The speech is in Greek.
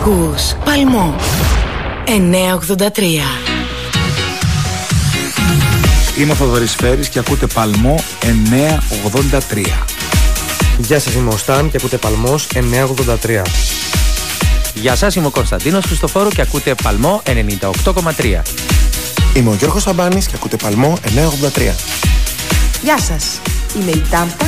Ακούς Παλμό 983. Είμαι ο Θοδωρής Φέρης και ακούτε Παλμό 983. Γεια σας, είμαι ο Σταν και ακούτε Παλμός 983. Γεια σας, είμαι ο Κωνσταντίνος Χριστοφόρου και ακούτε Παλμό 98,3. Είμαι ο Γιώργος Σαμπάνης και ακούτε Παλμό 983. Γεια σας, είμαι η Τάμπτα